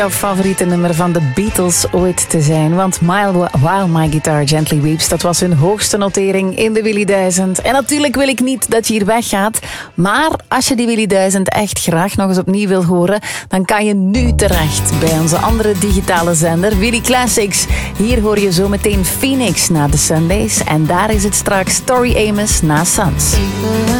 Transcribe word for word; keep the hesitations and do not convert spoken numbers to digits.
Jouw favoriete nummer van de Beatles ooit te zijn. Want While, While My Guitar Gently Weeps, dat was hun hoogste notering in de Willy duizend. En natuurlijk wil ik niet dat je hier weggaat. Maar als je die Willy duizend echt graag nog eens opnieuw wil horen, dan kan je nu terecht bij onze andere digitale zender, Willy Classics. Hier hoor je zometeen Phoenix na de Sundays. En daar is het straks Tori Amos na Suns.